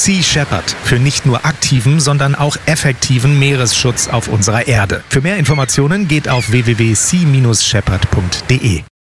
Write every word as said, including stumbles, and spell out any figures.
Sea Shepherd für nicht nur aktiven, sondern auch effektiven Meeresschutz auf unserer Erde. Für mehr Informationen geht auf w w w punkt sea Shepherd punkt de.